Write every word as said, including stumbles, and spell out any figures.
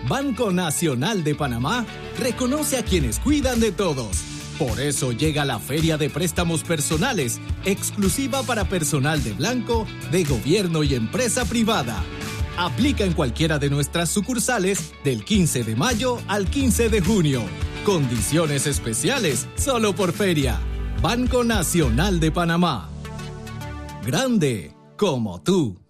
Banco Nacional de Panamá reconoce a quienes cuidan de todos. Por eso llega la Feria de Préstamos Personales, exclusiva para personal de blanco, de gobierno y empresa privada. Aplica en cualquiera de nuestras sucursales del quince de mayo al quince de junio. Condiciones especiales solo por feria. Banco Nacional de Panamá. Grande como tú.